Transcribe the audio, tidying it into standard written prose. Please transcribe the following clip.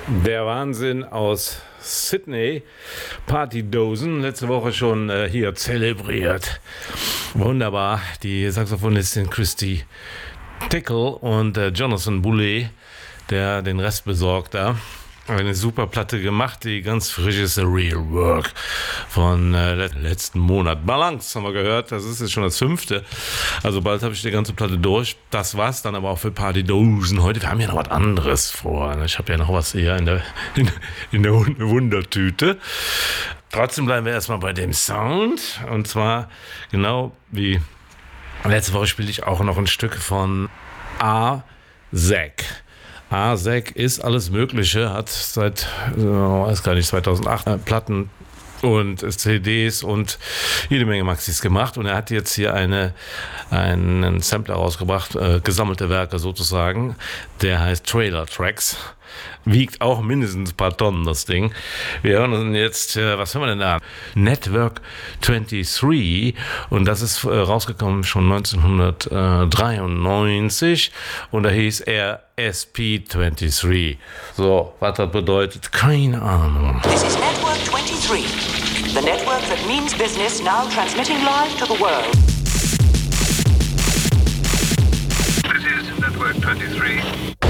Der Wahnsinn aus Sydney, Partydosen, letzte Woche schon hier zelebriert. Wunderbar, die Saxophonistin Christy Tickle und Jonathan Boulay, der den Rest besorgt da. Eine super Platte gemacht, die ganz frisch ist, The Real Work von letzten Monat. Balance haben wir gehört, das ist jetzt schon das 5. Also bald habe ich die ganze Platte durch. Das war's dann aber auch für Partydosen heute. Wir haben ja noch was anderes vor. Ich habe ja noch was hier in der Wundertüte. Trotzdem bleiben wir erstmal bei dem Sound. Und zwar genau wie letzte Woche spiele ich auch noch ein Stück von A-Zack. A-Zack ist alles Mögliche, hat seit, weiß gar nicht, 2008 Platten und CDs und jede Menge Maxis gemacht. Und er hat jetzt hier einen Sampler rausgebracht, gesammelte Werke sozusagen, der heißt Trailer Tracks. Wiegt auch mindestens ein paar Tonnen, das Ding. Wir hören uns jetzt, was hören wir denn da? Network 23 und das ist rausgekommen schon 1993 und da hieß er SP23. So, was das bedeutet, keine Ahnung. This is Network 23, the network that means business now transmitting live to the world. This is Network 23.